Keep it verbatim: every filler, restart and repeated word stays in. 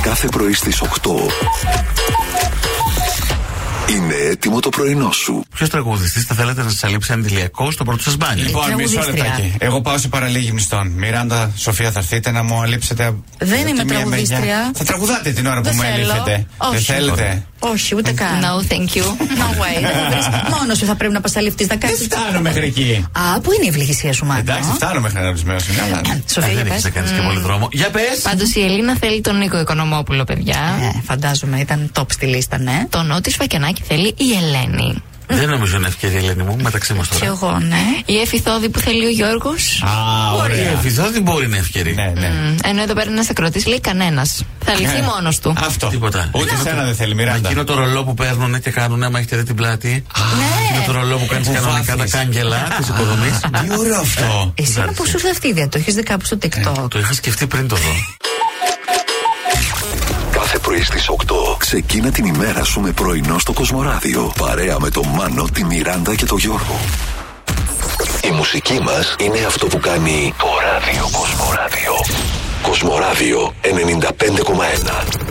Κάθε πρωί στις οκτώ. Είναι έτοιμο το πρωινό σου. Ποιος τραγουδιστής θα θέλετε να σας αλείψει αντιλιακό στο πρώτο σας μπάνιο? Λοιπόν, μισό λεπτάκι. Εγώ πάω σε παραλίγη μισθών. Μιράντα, Σοφία, θα έρθετε να μου αλείψετε. Δεν είμαι τραγουδίστρια. Θα τραγουδάτε την ώρα που με αλείφετε. Δεν θέλετε? Όχι, ούτε καν. No, thank you. No way. Μόνος σου θα πρέπει να πας αλήφτης να κάνεις. Δεν φτάνω μέχρι εκεί. Α, πού είναι η ευληγησία σου, Μάνο? Εντάξει, φτάνω μέχρι ένα ορισμένο σημείο. Σοφία, δεν έχεις να κάνεις και πολύ δρόμο. Για πες! Πάντως η Ελίνα θέλει τον Νίκο Οικονομόπουλο, παιδιά. Ε, φαντάζομαι, ήταν top στη λίστα, ναι. Το Νότι Σφακιανάκη θέλει η Ελένη. Δεν νομίζω είναι ευκαιρία, Ελένη μου, μεταξύ μας τώρα. Και εγώ, ναι. Η Εφηθόδη που θέλει ο Γιώργος. Α, ωραία. Η Εφηθόδη μπορεί να είναι ευκαιρία. Ναι, ναι. Mm, ενώ εδώ πέρα ένας ακροτής λέει κανένας. Θα λυθεί μόνος του. Αυτό. Τίποτα. Ούτε εσένα δεν θέλει, Μιράντα. Εκείνο το ρολό που παίρνουν και κάνουν, άμα έχετε δει την πλάτη. Ναι. Είναι το ρολό που κάνεις κανονικά τα κάγκελα της οικοδομής. Τι ωραίο αυτό. Εσένα πώς σου ήρθε αυτή η ιδέα, το έχεις δει κάπου στο TikTok? Το είχα σκεφτεί πριν το δω. Κάθε πρωί στις οκτώ. Ξεκίνα την ημέρα σου με πρωινό στο Κοσμοράδιο. Παρέα με τον Μάνο, τη Μιράντα και τον Γιώργο. Η μουσική μας είναι αυτό που κάνει το ράδιο Κοσμοράδιο. Κοσμοράδιο ενενήντα πέντε κόμμα ένα.